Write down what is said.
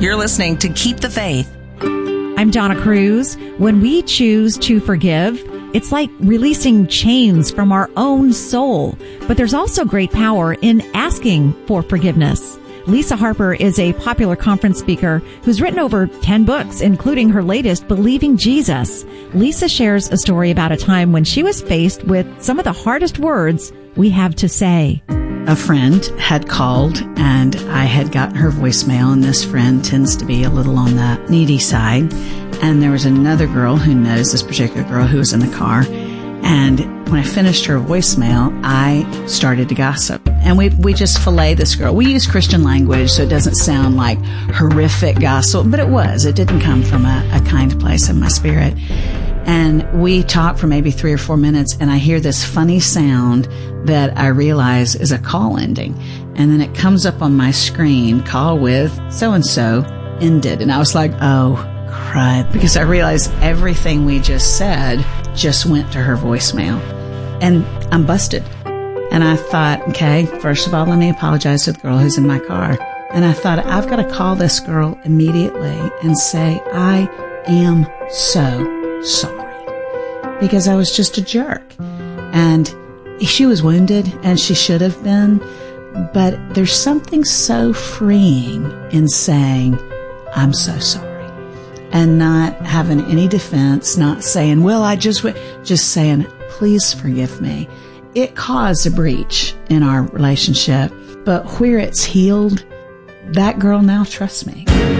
You're listening to Keep the Faith. I'm Donna Cruz. When we choose to forgive, it's like releasing chains from our own soul. But there's also great power in asking for forgiveness. Lisa Harper is a popular conference speaker who's written over 10 books, including her latest, Believing Jesus. Lisa shares a story about a time when she was faced with some of the hardest words we have to say. A friend had called and I had gotten her voicemail, and this friend tends to be a little on the needy side. And there was another girl who knows this particular girl who was in the car. And when I finished her voicemail, I started to gossip. And we just fillet this girl. We use Christian language, so it doesn't sound like horrific gossip, but it was. It didn't come from a kind place in my spirit. And we talked for maybe 3 or 4 minutes, and I hear this funny sound that I realize is a call ending. And then it comes up on my screen, call with so-and-so ended. And I was like, oh, crud, because I realized everything we just said just went to her voicemail. And I'm busted. And I thought, okay, first of all, let me apologize to the girl who's in my car. And I thought, I've got to call this girl immediately and say, I am so sorry, because I was just a jerk. And she was wounded, and she should have been, but there's something so freeing in saying, I'm so sorry, and not having any defense, not saying, well, just saying, please forgive me. It caused a breach in our relationship, but where it's healed, that girl now trusts me.